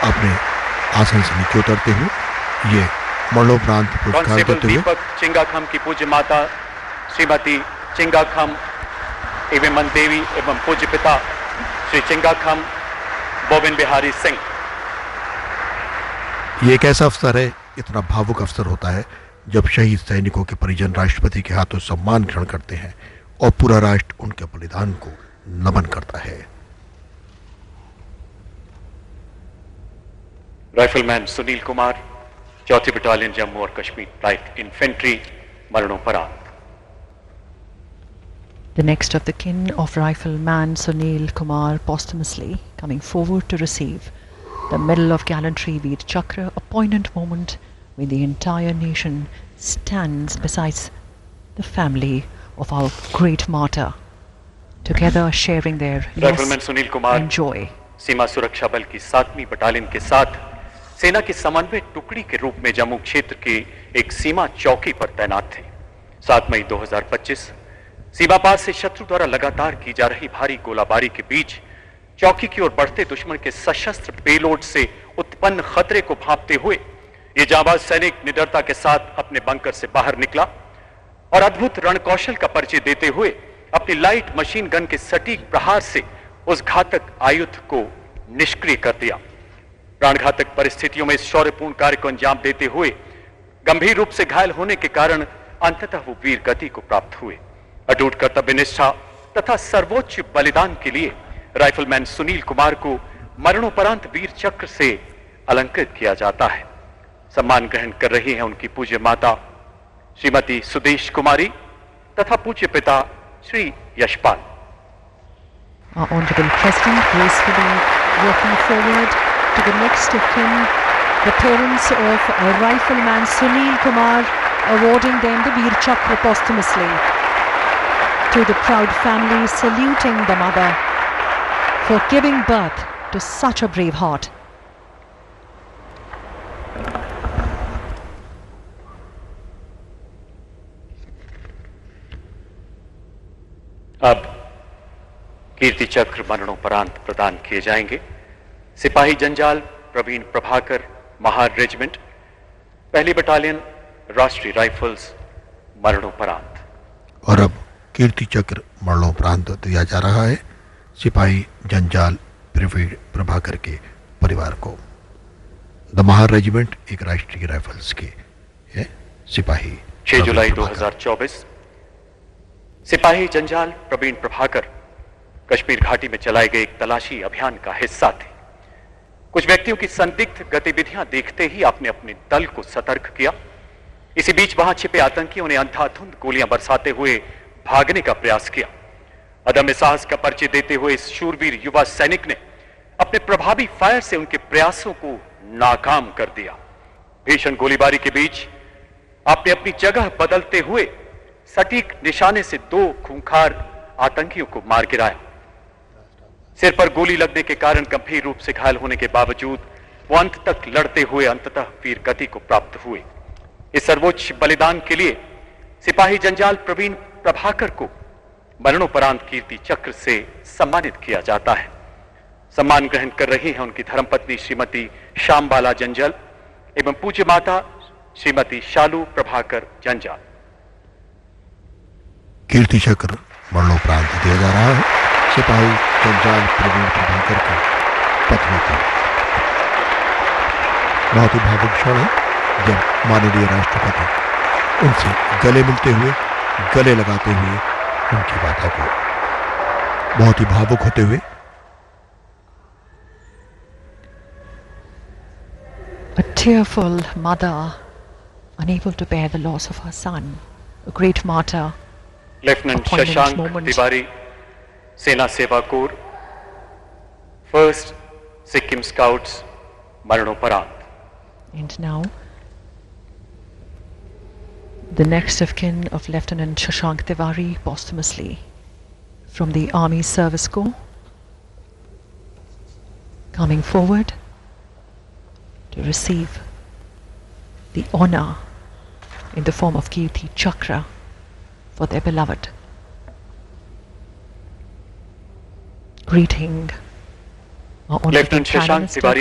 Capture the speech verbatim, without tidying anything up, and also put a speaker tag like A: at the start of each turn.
A: अपने आसन से नीचे उतरते हुए ये मरणोपरांत पुरस्कार देते हुए
B: दीपक चिंगाखम की पूज्य माता श्रीमती चिंगाखम एवं देवी एवं पूज्य पिता श्री चिंगाखम बोबिन बिहारी सिंह।
A: ये एक ऐसा अवसर है, इतना भावुक अवसर होता है जब शहीद सैनिकों के परिजन राष्ट्रपति के हाथों सम्मान ग्रहण करते हैं और पूरा राष्ट्र उनके बलिदान को नमन करता है।
B: राइफलमैन सुनील कुमार, चौथी बटालियन जम्मू और कश्मीर लाइट इन्फेंट्री, मरणोपरांत।
C: The next of the kin of Rifleman Sunil Kumar posthumously coming forward to receive the Medal of Gallantry Veer Chakra, a poignant moment when the entire nation stands beside the family of our great martyr, together sharing their
B: Rifleman Sunil Kumar
C: and joy.
B: सीमा सुरक्षा बल की सातवीं battalion के साथ सेना की समन्वय टुकड़ी के रूप में जम्मू क्षेत्र के एक सीमा चौकी पर तैनात थे। सात मई दो हज़ार पच्चीस सीमा पार से शत्रु द्वारा लगातार की जा रही भारी गोलाबारी के बीच चौकी की ओर बढ़ते दुश्मन के सशस्त्र पेलोड से उत्पन्न खतरे को भांपते हुए ये जाबाज सैनिक निडरता के साथ अपने बंकर से बाहर निकला और अद्भुत रणकौशल का परिचय देते हुए अपनी लाइट मशीन गन के सटीक प्रहार से उस घातक आयुध को निष्क्रिय कर दिया। प्राणघातक परिस्थितियों में इस शौर्यपूर्ण कार्य को अंजाम देते हुए गंभीर रूप से घायल होने के कारण अंततः वो वीर गति को प्राप्त हुए। अटूट कर्तव्य निष्ठा तथा सर्वोच्च बलिदान के लिए राइफलमैन सुनील कुमार को मरणोपरांत वीर चक्र से अलंकृत किया जाता है। सम्मान ग्रहण कर रही हैं उनकी पूज्य माता श्रीमती सुदेश कुमारी तथा पूज्य पिता Shri Yashpal.
C: Our Honorable President gracefully walking forward to the next of kin, the parents of Rifleman Sunil Kumar, awarding them the Veer Chakra posthumously. To the proud family, saluting the mother for giving birth to such a brave heart.
B: अब कीर्ति चक्र मरणोपरांत प्रदान किए जाएंगे। सिपाही जंजाल Praveen Prabhakar, Mahar regiment, पहली battalion, राष्ट्रीय राइफल्स, मरणोपरांत।
A: और अब कीर्ति चक्र मरणोपरांत दिया जा रहा है सिपाही जंजाल प्रवीण प्रभाकर के परिवार को। द महार रेजिमेंट एक राष्ट्रीय राइफल्स के है सिपाही।
B: छह जुलाई दो हज़ार चौबीस सिपाही जंजाल प्रवीण प्रभाकर कश्मीर घाटी में चलाए गए एक तलाशी अभियान का हिस्सा थे। कुछ व्यक्तियों की संदिग्ध गतिविधियां देखते ही आपने अपने दल को सतर्क किया। इसी बीच वहां छिपे आतंकियों ने अंधाधुंध गोलियां बरसाते हुए भागने का प्रयास किया। अदम्य साहस का परिचय देते हुए इस शूरवीर युवा सैनिक ने अपने प्रभावी फायर से उनके प्रयासों को नाकाम कर दिया। भीषण गोलीबारी के बीच आपने अपनी जगह बदलते हुए सटीक निशाने से दो खूंखार आतंकियों को मार गिराया। सिर पर गोली लगने के कारण गंभीर रूप से घायल होने के बावजूद वो अंत तक लड़ते हुए अंततः वीर गति को प्राप्त हुए। इस सर्वोच्च बलिदान के लिए सिपाही जंजाल प्रवीण प्रभाकर को मरणोपरांत कीर्ति चक्र से सम्मानित किया जाता है। सम्मान ग्रहण कर रही हैं उनकी धर्मपत्नी श्रीमती श्यामबाला जंजाल एवं पूज्य माता श्रीमती शालू प्रभाकर जंजाल।
A: कीर्ति चक्र मरणोपरांत दिया जा रहा है सिपाही जंजाल प्रवीण प्रभाकर की पत्नी को। बहुत ही भावुक क्षण है जब माननीय राष्ट्रपति उनसे गले मिलते हुए, गले लगाते हुए उनकी माता को बहुत ही भावुक होते हुए।
C: A tearful mother, unable to bear the loss of her son, a great martyr.
B: Lieutenant Shashank Tiwari, सेना सेवा कोर, फर्स्ट सिक्किम स्काउट्स, मरणोपरांत।
C: And now, the next of kin of Lieutenant Shashank Tiwari posthumously from the Army Service Corps, coming forward to receive the honor in the form of Kirti Chakra for their beloved. Greeting our honorable
B: Lieutenant Shashank Tiwari